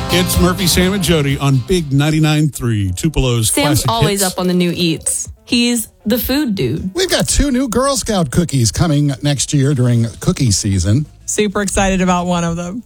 It's Murphy, Sam, and Jody on Big 99.3 Tupelo's Sam's classic always hits. up on the new eats. He's the food dude. We've got 2 new Girl Scout cookies coming next year during cookie season. Super excited about one of them.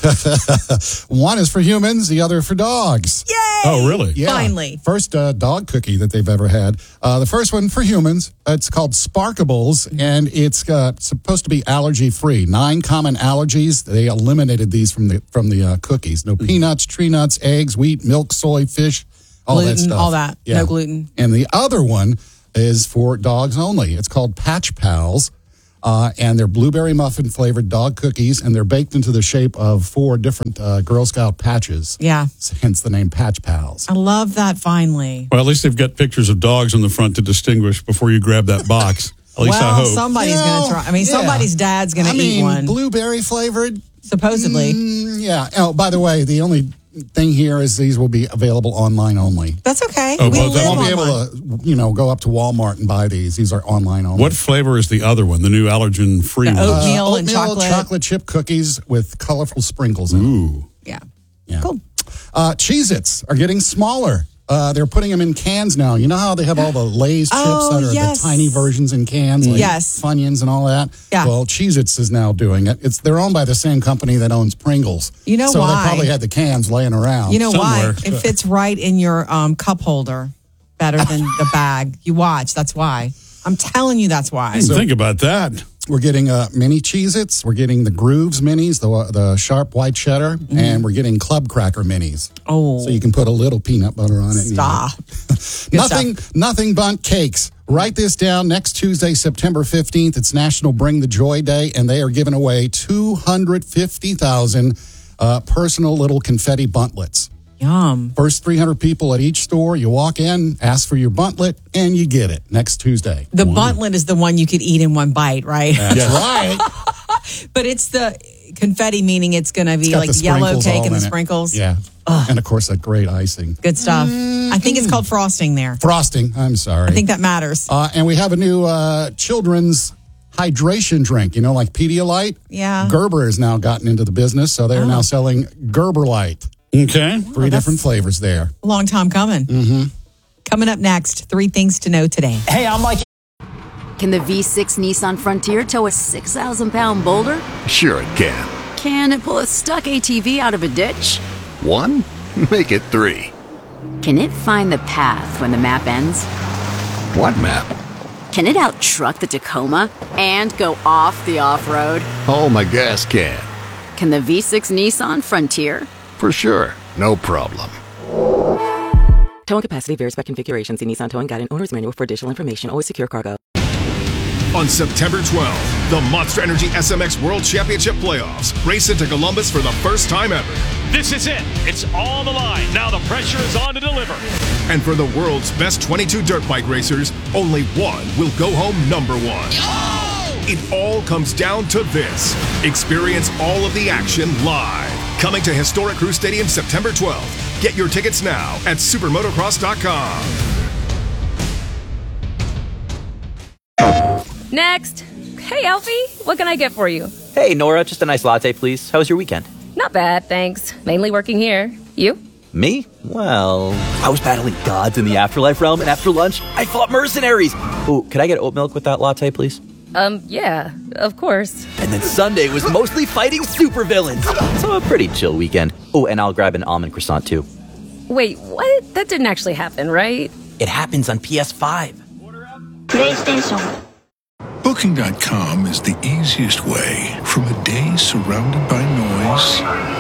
One is for humans, the other for dogs. Yay! Oh, really? Yeah. Finally. First dog cookie that they've ever had. The first one for humans, it's called Sparkables, and it's supposed to be allergy-free. 9 common allergies. They eliminated these from the cookies. No peanuts, tree nuts, eggs, wheat, milk, soy, fish, all Gluten, that stuff. all that. Yeah. No gluten. And the other one is for dogs only. It's called Patch Pals. And they're blueberry muffin flavored dog cookies, and they're baked into the shape of 4 different Girl Scout patches. Yeah. Hence the name Patch Pals. I love that finally. Well, at least they've got pictures of dogs on the front to distinguish before you grab that box. At least I hope. Somebody's going to try. I mean, somebody's dad's going to eat one. Blueberry flavored? Supposedly. Yeah. Oh, by the way, the only thing here is these will be available online only. That's okay. Oh, We well, live then You won't be online. able to, go up to Walmart and buy these. These are online only. What flavor is the other one, the new allergen-free The one? oatmeal and chocolate chip cookies with colorful sprinkles in them. Ooh. Yeah. Yeah. Cool. Cheez-Its are getting smaller. They're putting them in cans now. You know how they have all the Lay's chips that are yes. the tiny versions in cans, like Yes. Funyuns and all that? Yeah. Well, Cheez-Its is now doing it. They're owned by the same company that owns Pringles. You know so why? they probably had the cans laying around. You know Somewhere. why? It fits right in your cup holder better than the bag. You watch. That's why. I'm telling you that's why. Think about that. We're getting mini Cheez-Its. We're getting the Grooves minis, the sharp white cheddar, and we're getting Club Cracker minis. Oh. So you can put a little peanut butter on it. Stop. Nothing but cakes. Write this down. Next Tuesday, September 15th, it's National Bring the Joy Day, and they are giving away 250,000 personal little confetti buntlets. Yum. First 300 people at each store, you walk in, ask for your buntlet, and you get it next Tuesday. The buntlet is the one you could eat in one bite, right? That's right. But it's the confetti, meaning it's going to be Got like the yellow sprinkles cake all and the in it. sprinkles. Yeah. And, of course, that great icing. Good stuff. I think it's called frosting there. Frosting, I'm sorry. I think that matters. And we have a new children's hydration drink, like Pedialyte. Yeah. Gerber has now gotten into the business, so they're now selling Gerber Light. Okay. 3 different flavors there. A long time coming. Mm-hmm. Coming up next, 3 things to know today. Hey, I'm Mike. Can the V6 Nissan Frontier tow a 6,000-pound boulder? Sure it can. Can it pull a stuck ATV out of a ditch? 1? Make it 3. Can it find the path when the map ends? What map? Can it out-truck the Tacoma and go off the off-road? Oh, my gas can. Can the V6 Nissan Frontier? For sure. No problem. Towing capacity varies by configuration. See Nissan Towing Guide and Owner's Manual for additional information. Always secure cargo. On September 12th, the Monster Energy SMX World Championship Playoffs race into Columbus for the first time ever. This is it. It's on the line. Now the pressure is on to deliver. And for the world's best 22 dirt bike racers, only one will go home number 1. It all comes down to this. Experience all of the action live. Coming to Historic Crew Stadium September 12th. Get your tickets now at supermotocross.com. Next. Hey, Alfie, what can I get for you? Hey, Nora, just a nice latte, please. How was your weekend? Not bad, thanks. Mainly working here. You? Me? Well, I was battling gods in the afterlife realm, and after lunch, I fought mercenaries. Ooh, could I get oat milk with that latte, please? Yeah, of course. And then Sunday was mostly fighting supervillains. So a pretty chill weekend. Oh, and I'll grab an almond croissant, too. Wait, what? That didn't actually happen, right? It happens on PS5. PlayStation. Booking.com is the easiest way from a day surrounded by noise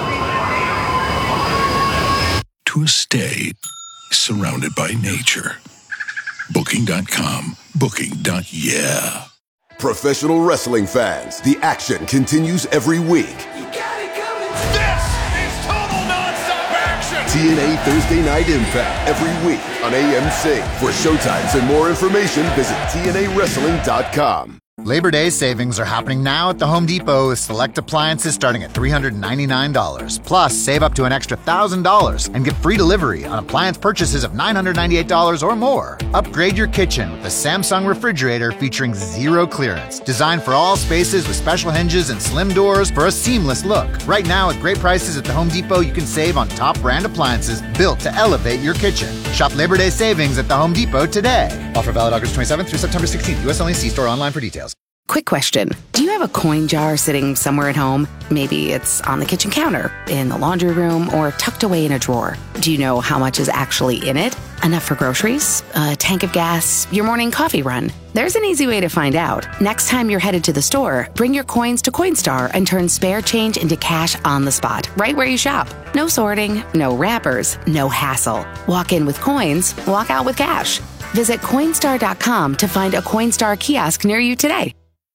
to a stay surrounded by nature. Booking.com. Booking.yeah. Professional wrestling fans, the action continues every week. This is total nonstop action. TNA Thursday Night Impact every week on AMC. For showtimes and more information, visit TNAWrestling.com. Labor Day savings are happening now at the Home Depot with select appliances starting at $399. Plus, save up to an extra $1,000 and get free delivery on appliance purchases of $998 or more. Upgrade your kitchen with the Samsung refrigerator featuring zero clearance, designed for all spaces with special hinges and slim doors for a seamless look. Right now, at great prices at the Home Depot, you can save on top brand appliances built to elevate your kitchen. Shop Labor Day savings at the Home Depot today. Offer valid August 27th through September 16th. U.S. only. See store online for details. Quick question. Do you have a coin jar sitting somewhere at home? Maybe it's on the kitchen counter, in the laundry room, or tucked away in a drawer. Do you know how much is actually in it? Enough for groceries? A tank of gas? Your morning coffee run? There's an easy way to find out. Next time you're headed to the store, bring your coins to Coinstar and turn spare change into cash on the spot, right where you shop. No sorting, no wrappers, no hassle. Walk in with coins, walk out with cash. Visit Coinstar.com to find a Coinstar kiosk near you today.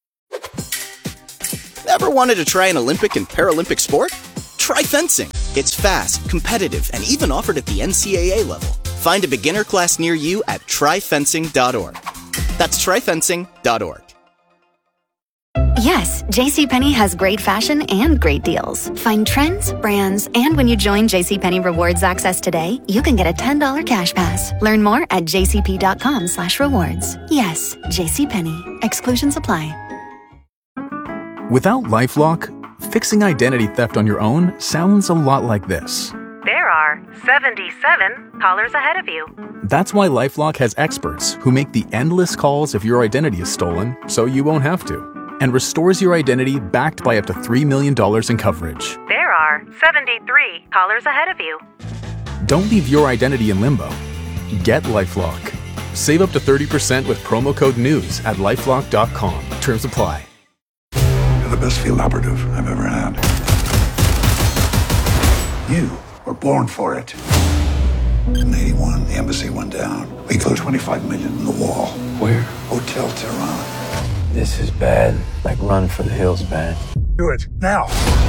Ever wanted to try an Olympic and Paralympic sport? Try fencing. It's fast, competitive, and even offered at the NCAA level. Find a beginner class near you at tryfencing.org. That's tryfencing.org. Yes, JCPenney has great fashion and great deals. Find trends, brands, and when you join JCPenney Rewards Access today, you can get a $10 cash pass. Learn more at jcp.com/rewards. Yes, JCPenney. Exclusions apply. Without LifeLock, fixing identity theft on your own sounds a lot like this. There are 77 callers ahead of you. That's why LifeLock has experts who make the endless calls if your identity is stolen, so you won't have to, and restores your identity backed by up to $3 million in coverage. There are 73 callers ahead of you. Don't leave your identity in limbo. Get LifeLock. Save up to 30% with promo code NEWS at LifeLock.com. Terms apply. You're the best field operative I've ever had. You were born for it. In 81, the embassy went down. We closed $25 million in the wall. Where? Hotel Tehran. This is bad. Like Run for the Hills bad. Do it, now.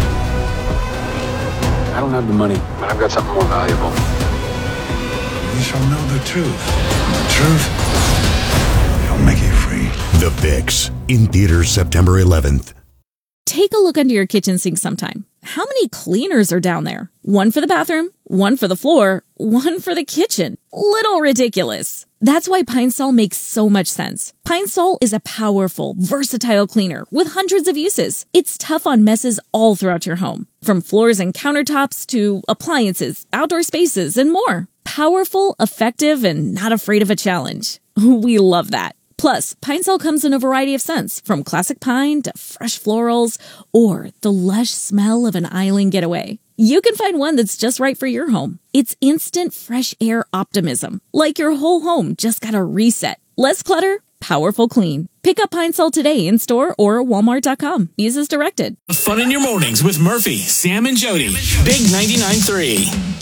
I don't have the money, but I've got something more valuable. You shall know the truth. And the truth shall make you free. The Fix, in theaters September 11th. Take a look under your kitchen sink sometime. How many cleaners are down there? One for the bathroom, one for the floor, one for the kitchen. Little ridiculous. That's why Pine Sol makes so much sense. Pine Sol is a powerful, versatile cleaner with hundreds of uses. It's tough on messes all throughout your home, from floors and countertops to appliances, outdoor spaces, and more. Powerful, effective, and not afraid of a challenge. We love that. Plus, Pine Sol comes in a variety of scents, from classic pine to fresh florals or the lush smell of an island getaway. You can find one that's just right for your home. It's instant fresh air optimism, like your whole home just got a reset. Less clutter, powerful clean. Pick up Pine Sol today in store or Walmart.com. Use as directed. Fun in your mornings with Murphy, Sam, and Jody. Big 99.3.